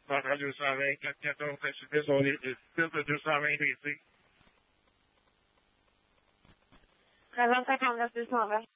Papa Giuseppe, 4 tesori, Silver Giuseppe, DC. 11 Tango Giuseppe.